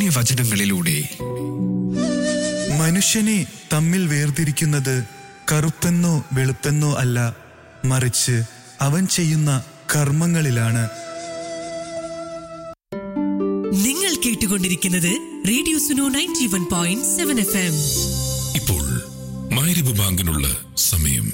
വചനങ്ങളിലൂടെ. മനുഷ്യനെ തമ്മിൽ വേർതിരിക്കുന്നത് കറുപ്പെന്നോ വെളുപ്പെന്നോ അല്ല, മറിച്ച് അവൻ ചെയ്യുന്ന കർമ്മങ്ങളിലാണ്. നിങ്ങൾ കേട്ടുകൊണ്ടിരിക്കുന്നത് റേഡിയോ സുനോ 91.7 FM. ഇപ്പോൾ മഗ്‌രിബ് ബാങ്കിനുള്ള സമയം.